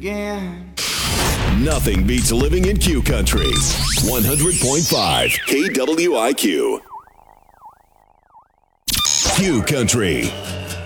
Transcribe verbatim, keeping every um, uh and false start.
again. Nothing beats living in Q Country. one hundred point five K W I Q. Q Country.